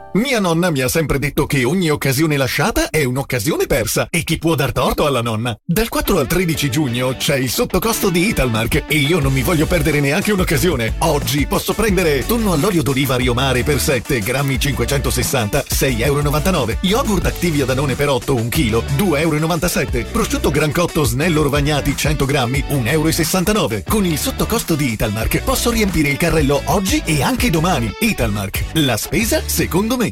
Mia nonna mi ha sempre detto che ogni occasione lasciata è un'occasione persa e chi può dar torto alla nonna? Dal 4 al 13 giugno c'è il sottocosto di Italmark e io non mi voglio perdere neanche un'occasione. Oggi posso prendere tonno all'olio d'oliva Rio Mare per 7 grammi 560, 6,99 €. Yogurt Activia Danone per 8, 1 chilo, 2,97 €. Prosciutto Gran Cotto Snello Rovagnati 100 grammi, 1,69 €. Con il sottocosto di Italmark posso riempire il carrello oggi e anche domani. Italmark, la spesa secondo me.